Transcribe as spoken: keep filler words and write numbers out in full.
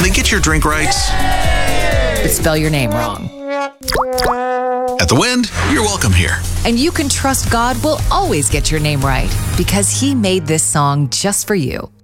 they get your drink right, But spell your name wrong. at the Wind, you're welcome here. And you can trust God will always get your name right because He made this song just for you.